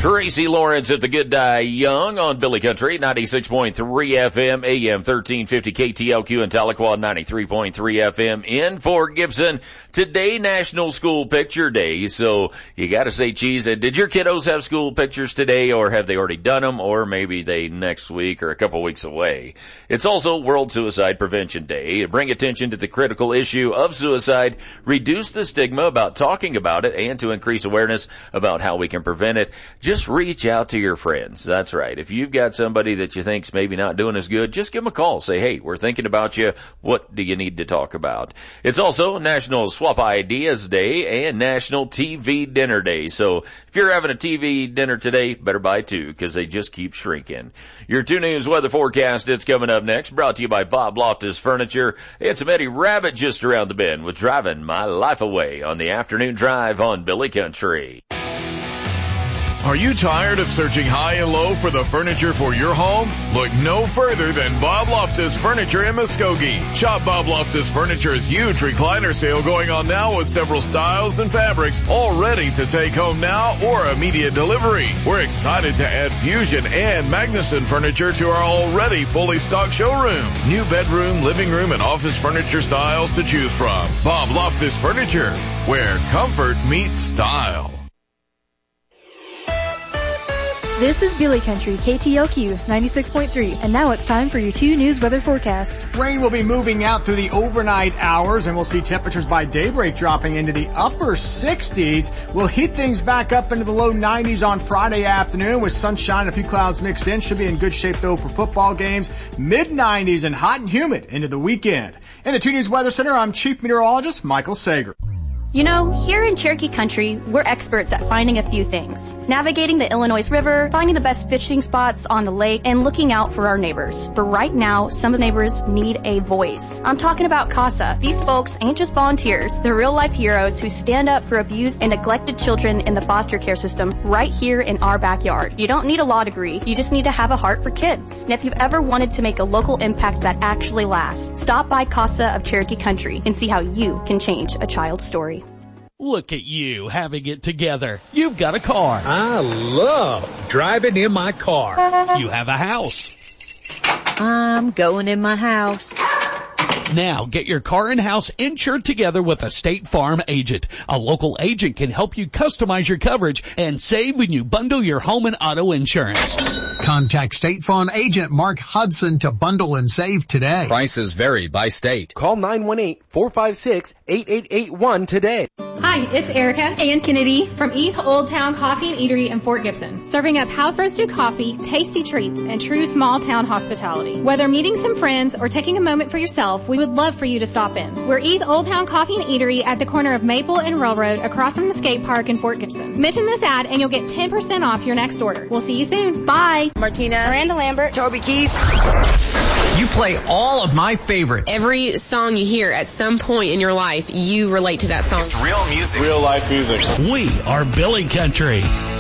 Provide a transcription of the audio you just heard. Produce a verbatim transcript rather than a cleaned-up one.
Tracy Lawrence at the Good Die Young on Billy Country, ninety-six point three F M, A M thirteen fifty K T L Q in Tahlequah, ninety-three point three F M in Fort Gibson. Today, National School Picture Day, so you gotta say, geez, did your kiddos have school pictures today, or have they already done them, or maybe they next week or a couple weeks away? It's also World Suicide Prevention Day. Bring attention to the critical issue of suicide, reduce the stigma about talking about it, and to increase awareness about how we can prevent it. Just reach out to your friends. That's right. If you've got somebody that you think's maybe not doing as good, just give them a call. Say, hey, we're thinking about you. What do you need to talk about? It's also National Swap Ideas Day and National T V Dinner Day. So if you're having a T V dinner today, better buy two because they just keep shrinking. Your two News weather forecast, it's coming up next. Brought to you by Bob Loftus Furniture. It's a Eddie Rabbit just around the bend with Driving My Life Away on the afternoon drive on Billy Country. Are you tired of searching high and low for the furniture for your home? Look no further than Bob Loftus Furniture in Muskogee. Shop Bob Loftus Furniture's huge recliner sale going on now with several styles and fabrics all ready to take home now or immediate delivery. We're excited to add Fusion and Magnuson furniture to our already fully stocked showroom. New bedroom, living room, and office furniture styles to choose from. Bob Loftus Furniture, where comfort meets style. This is Billy Country, K T L Q ninety-six point three, and now it's time for your two News weather forecast. Rain will be moving out through the overnight hours, and we'll see temperatures by daybreak dropping into the upper sixties. We'll heat things back up into the low nineties on Friday afternoon with sunshine and a few clouds mixed in. Should be in good shape, though, for football games. mid nineties and hot and humid into the weekend. In the two News Weather Center, I'm Chief Meteorologist Michael Sager. You know, here in Cherokee Country, we're experts at finding a few things. Navigating the Illinois River, finding the best fishing spots on the lake, and looking out for our neighbors. But right now, some of the neighbors need a voice. I'm talking about CASA. These folks ain't just volunteers. They're real-life heroes who stand up for abused and neglected children in the foster care system right here in our backyard. You don't need a law degree. You just need to have a heart for kids. And if you've ever wanted to make a local impact that actually lasts, stop by CASA of Cherokee Country and see how you can change a child's story. Look at you having it together. You've got a car. I love driving in my car. You have a house. I'm going in my house. Now get your car and house insured together with a State Farm agent. A local agent can help you customize your coverage and save when you bundle your home and auto insurance. Contact State Farm agent Mark Hudson to bundle and save today. Prices vary by state. Call nine one eight, four five six, eight eight eight one today. Hi, it's Erica Ann Kennedy from East Old Town Coffee and Eatery in Fort Gibson, serving up house-roasted coffee, tasty treats, and true small-town hospitality. Whether meeting some friends or taking a moment for yourself, we would love for you to stop in. We're East Old Town Coffee and Eatery at the corner of Maple and Railroad across from the skate park in Fort Gibson. Mention this ad and you'll get ten percent off your next order. We'll see you soon. Bye. Martina, Miranda Lambert, Toby Keith. You play all of my favorites. Every song you hear at some point in your life, you relate to that song. It's real music. Real life music. We are Billy Country.